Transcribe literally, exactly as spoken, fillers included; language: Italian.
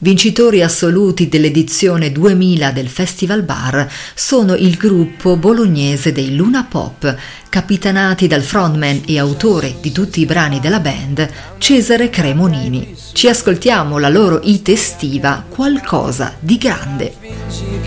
Vincitori assoluti dell'edizione duemila del Festival Bar sono il gruppo bolognese dei Luna Pop, capitanati dal frontman e autore di tutti i brani della band, Cesare Cremonini. Ci ascoltiamo la loro hit estiva Qualcosa di grande.